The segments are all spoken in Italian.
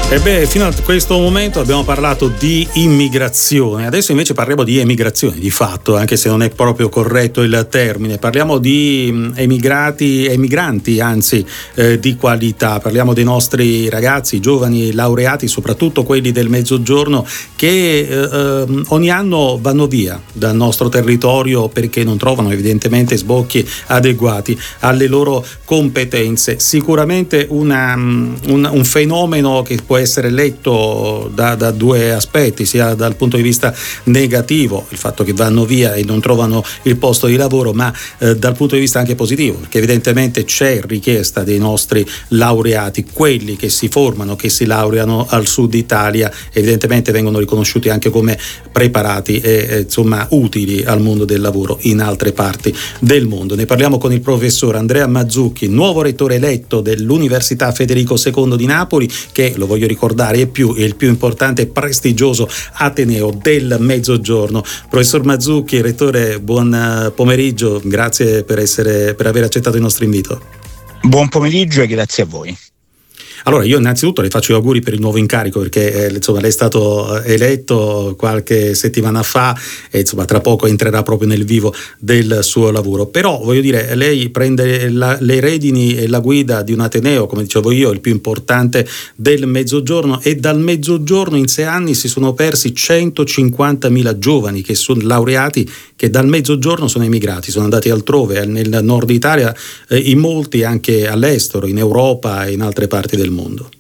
Fino a questo momento abbiamo parlato di immigrazione, adesso invece parliamo di emigrazione di fatto, anche se non è proprio corretto il termine. Parliamo di emigranti anzi di qualità. Parliamo dei nostri ragazzi, giovani laureati, soprattutto quelli del Mezzogiorno, che ogni anno vanno via dal nostro territorio perché non trovano evidentemente sbocchi adeguati alle loro competenze. Sicuramente un fenomeno che può essere letto da due aspetti, sia dal punto di vista negativo, il fatto che vanno via e non trovano il posto di lavoro, ma dal punto di vista anche positivo, perché evidentemente c'è richiesta dei nostri laureati, quelli che si formano, che si laureano al sud Italia, evidentemente vengono riconosciuti anche come preparati e insomma utili al mondo del lavoro in altre parti del mondo. Ne parliamo con il professor Andrea Mazzucchi, nuovo rettore eletto dell'Università Federico II di Napoli, che, lo voglio ricordare, è il più importante e prestigioso ateneo del Mezzogiorno. Professor Mazzucchi, rettore, buon pomeriggio, grazie per aver accettato il nostro invito. Buon pomeriggio e grazie a voi. Allora, io innanzitutto le faccio gli auguri per il nuovo incarico, perché insomma lei è stato eletto qualche settimana fa e insomma tra poco entrerà proprio nel vivo del suo lavoro. Però voglio dire, lei prende le redini e la guida di un ateneo, come dicevo io, il più importante del Mezzogiorno, e dal Mezzogiorno in 6 anni si sono persi 150.000 giovani che sono laureati, che dal Mezzogiorno sono emigrati, sono andati altrove, nel nord Italia, in molti anche all'estero, in Europa e in altre parti del mondo.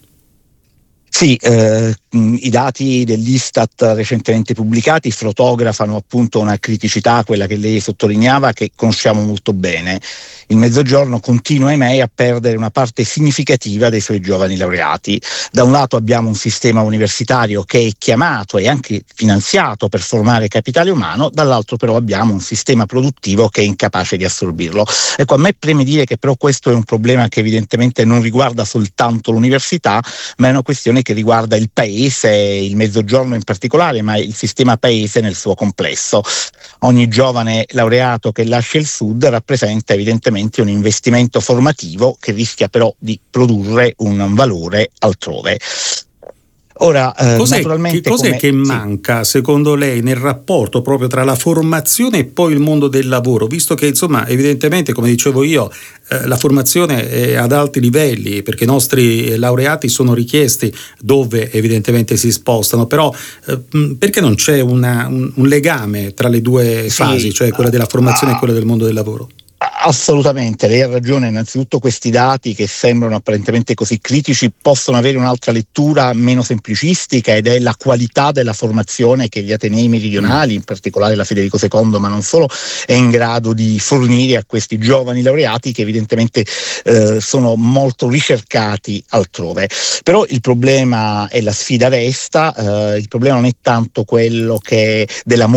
Sì, i dati dell'Istat recentemente pubblicati fotografano appunto una criticità, quella che lei sottolineava, che conosciamo molto bene. Il Mezzogiorno continua, ahimè, a perdere una parte significativa dei suoi giovani laureati. Da un lato abbiamo un sistema universitario che è chiamato e anche finanziato per formare capitale umano, dall'altro però abbiamo un sistema produttivo che è incapace di assorbirlo. Ecco, a me preme dire che però questo è un problema che evidentemente non riguarda soltanto l'università, ma è una questione che riguarda il paese, il Mezzogiorno in particolare, ma il sistema paese nel suo complesso. Ogni giovane laureato che lascia il Sud rappresenta evidentemente un investimento formativo che rischia però di produrre un valore altrove. Ora, naturalmente, cos'è che manca secondo lei nel rapporto proprio tra la formazione e poi il mondo del lavoro, visto che insomma evidentemente, come dicevo io, la formazione è ad alti livelli, perché i nostri laureati sono richiesti dove evidentemente si spostano, però perché non c'è un legame tra le due fasi, cioè quella della formazione e quella del mondo del lavoro? Assolutamente, lei ha ragione. Innanzitutto questi dati, che sembrano apparentemente così critici, possono avere un'altra lettura meno semplicistica, ed è la qualità della formazione che gli atenei meridionali, in particolare la Federico II, ma non solo, è in grado di fornire a questi giovani laureati, che evidentemente sono molto ricercati altrove. Però il problema e la sfida resta, il problema non è tanto quello che della